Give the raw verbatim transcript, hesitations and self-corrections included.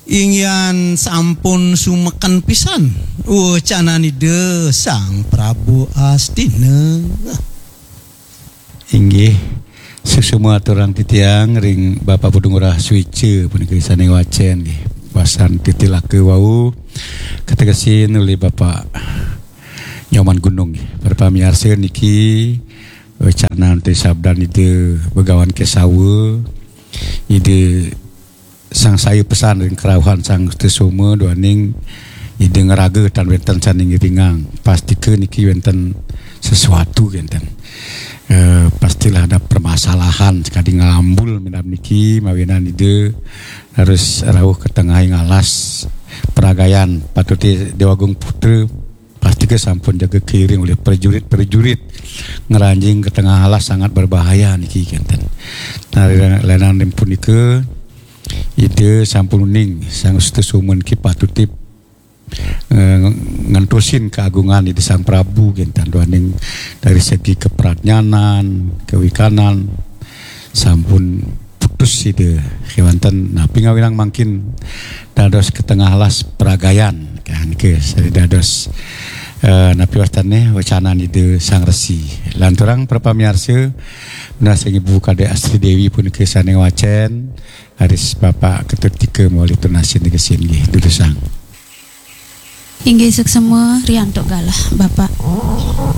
ingyan sampun sumekan pisan wacanani de Sang Prabu Astina. Inggih susuma aturang titiang ring Bapak Pudungurah Suice punika saning wacen nggih pasan titilake wau kategesin oleh Bapak Nyoman Gunung nggih. Para pamirsa niki wacana teh sabdan itu begawan kesawe ide sang sayu pesan ring kerawuhan sang tesuma doaning ide ngeraga tan wenten saning ringang pastikeun niki wenten sesuatu genten. E, pastilah ada permasalahan sekali ngalambul minam niki mawinan ide harus rawuh ke tengah ngalas peragayan patuti Dewagung Putra pasti ke sampun jaga kiring oleh perjurit-perjurit ngeranjing ke tengah alas sangat berbahaya niki genten. Nah lain pun ike ide sampun uning sang sesumun ki patutip e, ngentusin keagungan ide Sang Prabu genten doaning dari segi kepratnyanan kewikanan sampun putus ide kewanten nah pingawinang makin dados ke tengah alas peragayan kan ke sari dados Uh, napi wastane wacana ide Sang Resi lanturang para pamirsa meunah sang Ibu Kade Astri Dewi pun kesaneng wacen haris Bapak ketika meuli tunasin gesin nggih dudu sang inggih semua rianto galah Bapak